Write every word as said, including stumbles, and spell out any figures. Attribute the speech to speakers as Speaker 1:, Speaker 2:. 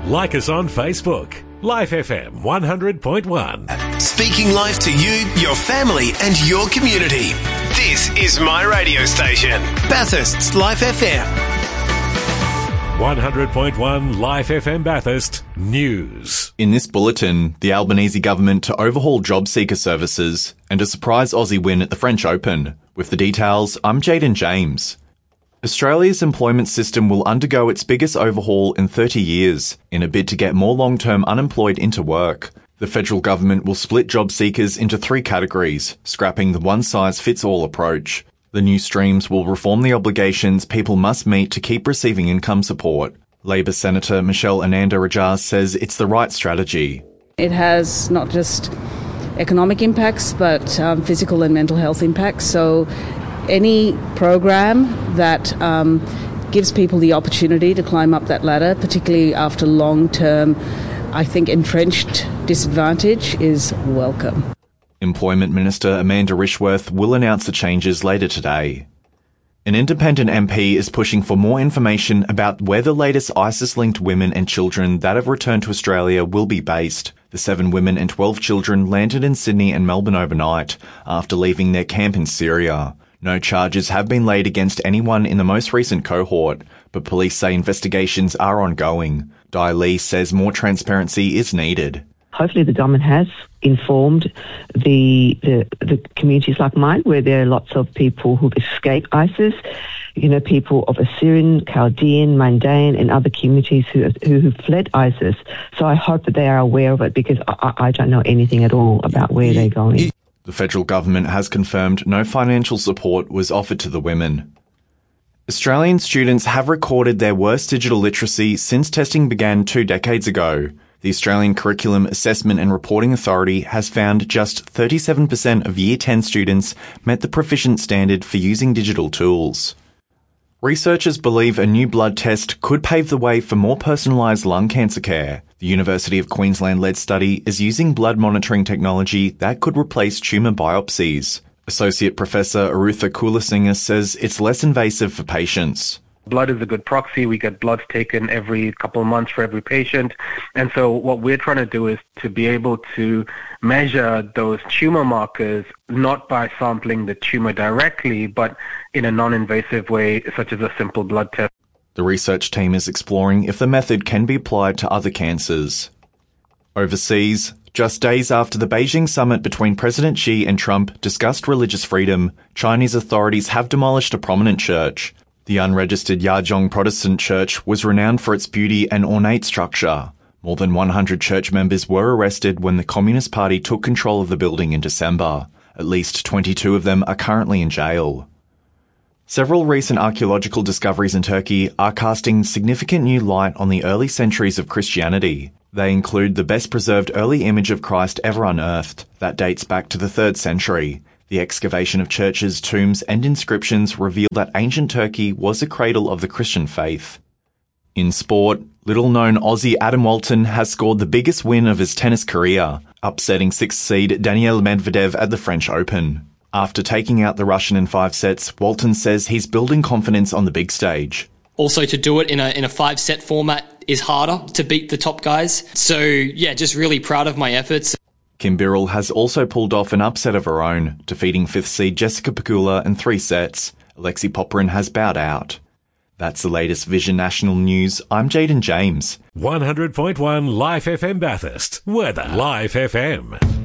Speaker 1: Like us on Facebook. Life F M one hundred point one.
Speaker 2: Speaking life to you, your family and your community. This is my radio station, Bathurst's Life F M.
Speaker 1: one hundred point one Life F M Bathurst News.
Speaker 3: In this bulletin, the Albanese government to overhaul job seeker services and a surprise Aussie win at the French Open. With the details, I'm Jaden James. Australia's employment system will undergo its biggest overhaul in thirty years in a bid to get more long-term unemployed into work. The federal government will split job seekers into three categories, scrapping the one-size-fits-all approach. The new streams will reform the obligations people must meet to keep receiving income support. Labor Senator Michelle Ananda-Rajah says it's the right strategy.
Speaker 4: It has not just economic impacts, but um, physical and mental health impacts. So any program that um, gives people the opportunity to climb up that ladder, particularly after long-term, I think, entrenched disadvantage, is welcome.
Speaker 3: Employment Minister Amanda Rishworth will announce the changes later today. An independent M P is pushing for more information about where the latest ISIS-linked women and children that have returned to Australia will be based. The seven women and twelve children landed in Sydney and Melbourne overnight after leaving their camp in Syria. No charges have been laid against anyone in the most recent cohort, but police say investigations are ongoing. Di Lee says more transparency is needed.
Speaker 5: Hopefully the government has informed the, the the communities like mine, where there are lots of people who've escaped ISIS, you know, people of Assyrian, Chaldean, Mandaean and other communities who who, who fled ISIS. So I hope that they are aware of it, because I, I don't know anything at all about where they're going.
Speaker 3: The federal government has confirmed no financial support was offered to the women. Australian students have recorded their worst digital literacy since testing began two decades ago. The Australian Curriculum Assessment and Reporting Authority has found just thirty-seven percent of Year ten students met the proficient standard for using digital tools. Researchers believe a new blood test could pave the way for more personalised lung cancer care. The University of Queensland-led study is using blood monitoring technology that could replace tumour biopsies. Associate Professor Arutha Kulasinghe says it's less invasive for patients.
Speaker 6: Blood is a good proxy. We get bloods taken every couple of months for every patient. And so what we're trying to do is to be able to measure those tumor markers, not by sampling the tumor directly, but in a non-invasive way, such as a simple blood test.
Speaker 3: The research team is exploring if the method can be applied to other cancers. Overseas, just days after the Beijing summit between President Xi and Trump discussed religious freedom, Chinese authorities have demolished a prominent church. The unregistered Yajong Protestant Church was renowned for its beauty and ornate structure. More than one hundred church members were arrested when the Communist Party took control of the building in December. At least twenty-two of them are currently in jail. Several recent archaeological discoveries in Turkey are casting significant new light on the early centuries of Christianity. They include the best-preserved early image of Christ ever unearthed, that dates back to the third century. The excavation of churches, tombs and inscriptions reveal that ancient Turkey was a cradle of the Christian faith. In sport, little-known Aussie Adam Walton has scored the biggest win of his tennis career, upsetting sixth seed Daniil Medvedev at the French Open. After taking out the Russian in five sets, Walton says he's building confidence on the big stage.
Speaker 7: Also, to do it in a in a five-set format is harder to beat the top guys. So, yeah, just really proud of my efforts.
Speaker 3: Kim Birrell has also pulled off an upset of her own, defeating fifth seed Jessica Pegula in three sets. Alexei Popyrin has bowed out. That's the latest Vision National News. I'm Jaden James.
Speaker 1: one hundred point one Life F M Bathurst. Weather. Life F M.